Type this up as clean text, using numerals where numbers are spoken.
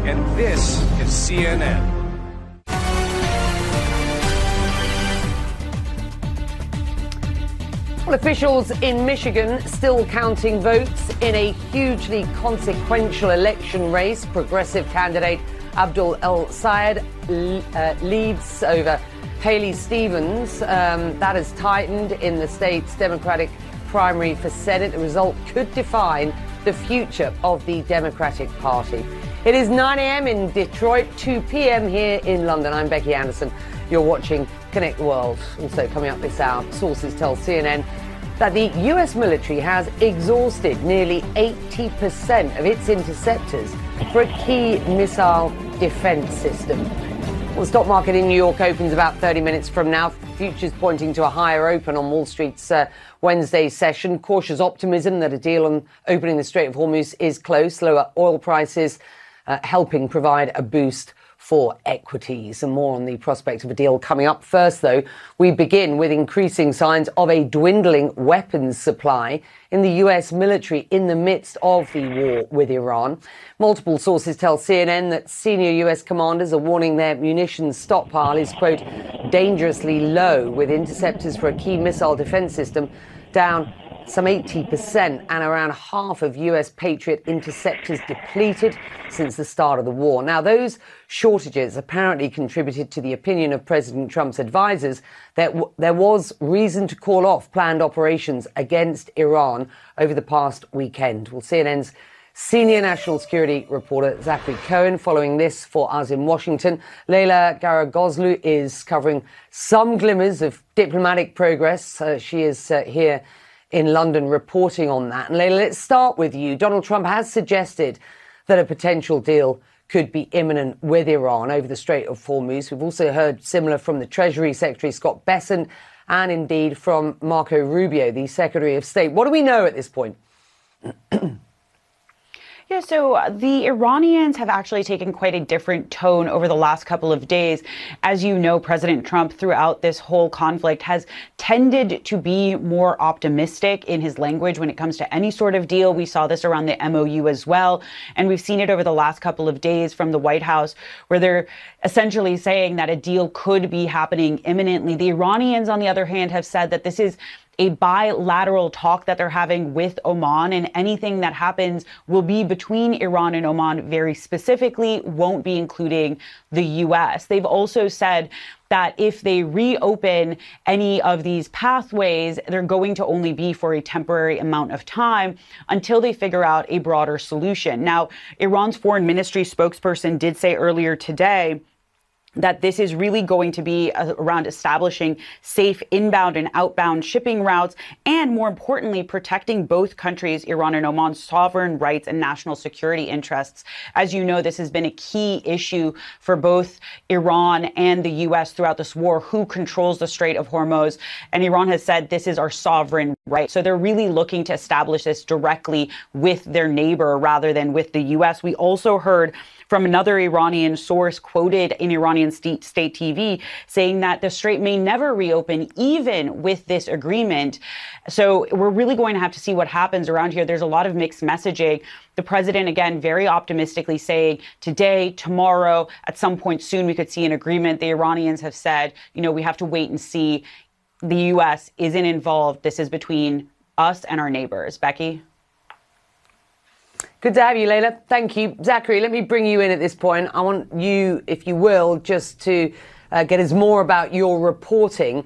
and this is CNN. Well, officials in Michigan still counting votes in a hugely consequential election race. Progressive candidate Abdul El-Sayed leads over Haley Stevens. That has tightened in the state's Democratic primary for Senate. The result could define the future of the Democratic Party. It is 9 a.m. in Detroit, 2 p.m. here in London. I'm Becky Anderson. You're watching Connect the World. Also coming up this hour, sources tell CNN that the US military has exhausted nearly 80% of its interceptors for a key missile defense system. Well, the stock market in New York opens about 30 minutes from now. Futures pointing to a higher open on Wall Street's Wednesday session. Cautious optimism that a deal on opening the Strait of Hormuz is close. Lower oil prices helping provide a boost for equities, and more on the prospect of a deal coming up. First, though, we begin with increasing signs of a dwindling weapons supply in the US military in the midst of the war with Iran. Multiple sources tell CNN that senior US commanders are warning their munitions stockpile is, quote, dangerously low, with interceptors for a key missile defense system down some 80% and around half of US Patriot interceptors depleted since the start of the war. Now, those shortages apparently contributed to the opinion of President Trump's advisors that there was reason to call off planned operations against Iran over the past weekend. Well, CNN's senior national security reporter Zachary Cohen following this for us in Washington. Leila Garagozlu is covering some glimmers of diplomatic progress. She is here in London reporting on that. And Leila, let's start with you. Donald Trump has suggested that a potential deal could be imminent with Iran over the Strait of Hormuz. We've also heard similar from the Treasury Secretary Scott Bessent and indeed from Marco Rubio, the Secretary of State. What do we know at this point? Yeah, so the Iranians have actually taken quite a different tone over the last couple of days. As you know, President Trump throughout this whole conflict has tended to be more optimistic in his language when it comes to any sort of deal. We saw this around the MOU as well. And we've seen it over the last couple of days from the White House, where they're essentially saying that a deal could be happening imminently. The Iranians, on the other hand, have said that this is a bilateral talk that they're having with Oman, and anything that happens will be between Iran and Oman very specifically, won't be including the U.S. They've also said that if they reopen any of these pathways, they're going to only be for a temporary amount of time until they figure out a broader solution. Now, Iran's foreign ministry spokesperson did say earlier today that this is really going to be around establishing safe inbound and outbound shipping routes, and more importantly, protecting both countries, Iran and Oman's sovereign rights and national security interests. As you know, this has been a key issue for both Iran and the U.S. throughout this war, who controls the Strait of Hormuz. And Iran has said this is our sovereign right. So they're really looking to establish this directly with their neighbor rather than with the U.S. We also heard from another Iranian source quoted in Iranian state TV saying that the strait may never reopen even with this agreement. So we're really going to have to see what happens around here. There's a lot of mixed messaging. The president, again, very optimistically saying today, tomorrow, at some point soon, we could see an agreement. The Iranians have said, you know, we have to wait and see. The U.S. isn't involved. This is between us and our neighbors. Becky? Good to have you, Leila. Thank you. Zachary, let me bring you in at this point. I want you, if you will, just to get us more about your reporting